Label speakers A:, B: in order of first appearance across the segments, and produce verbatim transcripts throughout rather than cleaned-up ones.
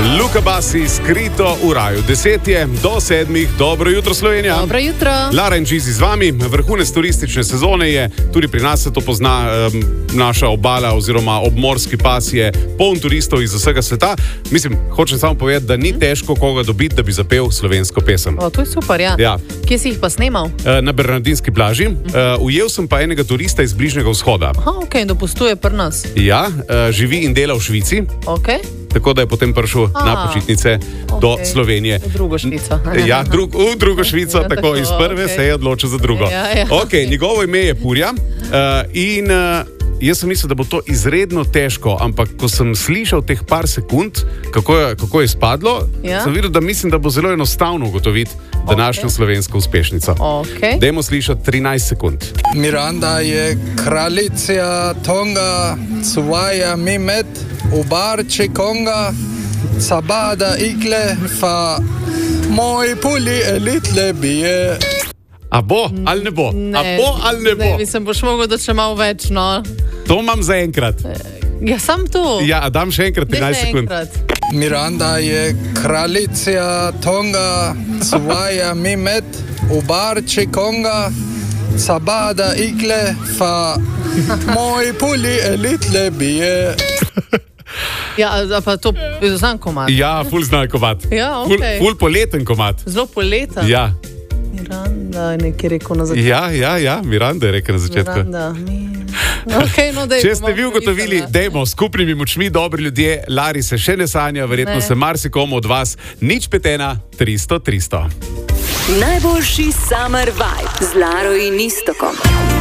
A: Luka Basi, Skrito v raju. Deset je do sedmih. Dobro jutro, Slovenija.
B: Dobro jutro.
A: Lara in Čizi z vami. Vrhunec turistične sezone je, tudi pri nas se to pozna, um, naša obala oziroma obmorski pas je poln turistov iz vsega sveta. Mislim, hočem samo povedati, da ni težko koga dobiti, da bi zapel slovensko pesem.
B: O, to je super, ja.
A: Ja.
B: Kje si jih pa snemal?
A: Na Bernardinski plaži. Uh, ujel sem pa enega turista iz Bližnjega vzhoda.
B: Aha, ok, dopustuje pri nas.
A: Ja, uh, živi in dela v Švici.
B: Ok.
A: Tako da je potem prišel A, na počitnice okay. do Slovenije.
B: V drugo Švico.
A: Ja, drug, v drugo Švico, ja, tako, tako iz prve okay. se je odločil za drugo.
B: Ja, ja,
A: okay, okay. Njegovo ime je Purja uh, in uh, jaz sem mislil, da bo to izredno težko, ampak ko sem slišal teh par sekund, kako je, kako je spadlo, ja. sem videl, da mislim, da bo zelo enostavno ugotoviti današnjo okay. slovensko uspešnico.
B: Okay.
A: Dajmo slišati trinajst sekund.
C: Miranda je kraljica Tonga, Suvaja Mimet, Ubarči Konga, Sabada Ikle, fa moj puli elitle bije.
A: A bo ali ne bo?
B: Ne,
A: A bo ali ne bo?
B: Ne, mislim, boš mogel, da še malo več, no.
A: To imam za enkrat.
B: Ja, sam tu.
A: Ja, dam še enkrat trinajst sekund.
C: Miranda je kraljica Tonga, Suvaja Mimet, Ubarči Konga, Sabada Ikle, fa moj puli elitle bije.
B: Ja, pa to je znan komad.
A: Ja, ful znan komad.
B: Ja, ok.
A: Ful, ful poleten komad.
B: Zelo poleten?
A: Ja.
B: Miranda je nekaj rekel na začetku.
A: Ja, ja, ja, Miranda je rekel na začetku.
B: Miranda, mi... Okay, no, dej,
A: Če ste vi ugotovili, dejmo, skupnimi močmi dobri ljudje, Lari se še ne sanja, verjetno ne. Se marsikomu od vas nič petena, tristo, tristo.
D: Najboljši summer vibe z Laro in Istokom.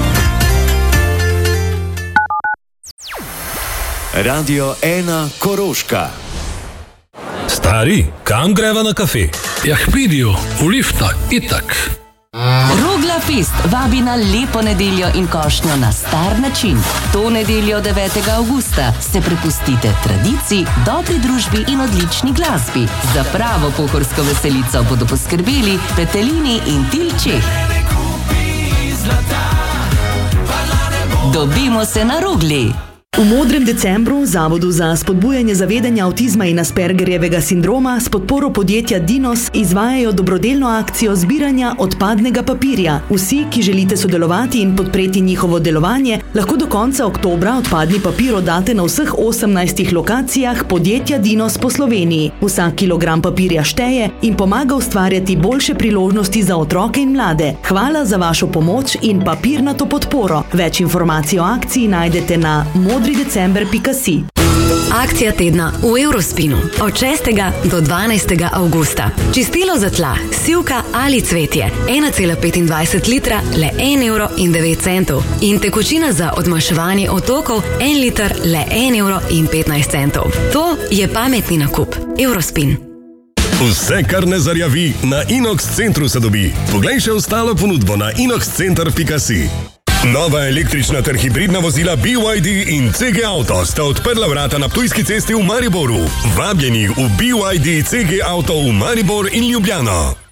E: Radio ena Koroška.
F: Stari, kam greva na kafe? Ja, pridijo, v lifta, itak.
D: Rogla Fest vabi na lepo nedeljo in košnjo na star način. To nedeljo devetega avgusta se prepustite tradiciji, dobri družbi in odlični glasbi. Za pravo pohorsko veselico bodo poskrbeli Petelini in Tilček. Dobimo se na Rogli.
G: V Modrem decembru Zavodu za spodbujanje zavedanja avtizma in Aspergerjevega sindroma s podporo podjetja Dinos izvajajo dobrodelno akcijo zbiranja odpadnega papirja. Vsi, ki želite sodelovati in podpreti njihovo delovanje, lahko do konca oktobra odpadni papir oddate na vseh osemnajstih lokacijah podjetja Dinos po Sloveniji. Vsak kilogram papirja šteje in pomaga ustvarjati boljše priložnosti za otroke in mlade. Hvala za vašo pomoč in papirnato podporo. Več informacij o akciji najdete na modri december pika si.
H: Akcija tedna v Eurospinu od šestega do dvanajstega avgusta. Čistilo za tla, sivka ali cvetje, ena cela petindvajset litra, le en evro in devet centov. In tekočina za odmaševanje otokov, en liter, le en evro in petnajst centov. To je pametni nakup. Eurospin.
F: Vse, kar ne zarjavi, na Inox centru se dobi. Poglej še ostalo ponudbo na inox center pika si. Nova električna ter hibridna vozila B Y D in C G Auto sta odprla vrata na Ptujski cesti v Mariboru. Vabljeni v B Y D C G Auto v Maribor in Ljubljano.